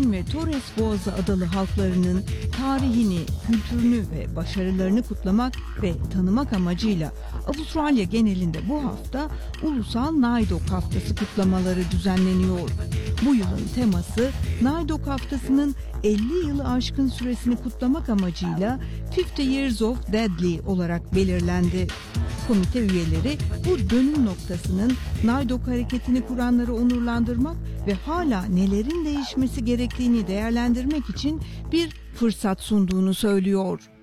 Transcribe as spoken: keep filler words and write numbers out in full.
Martin ve Torres Boğazı adalı halklarının tarihini, kültürünü ve başarılarını kutlamak ve tanımak amacıyla Avustralya genelinde bu hafta Ulusal Naidok Haftası kutlamaları düzenleniyor. Bu yılın teması Naidok Haftası'nın elli yılı aşkın süresini kutlamak amacıyla elli Years of Deadly olarak belirlendi. Komite üyeleri bu dönüm noktasının Naidok hareketini kuranları onurlandırmak ve hala nelerin değişmesi gerektiğini değerlendirmek için bir fırsat sunduğunu söylüyor.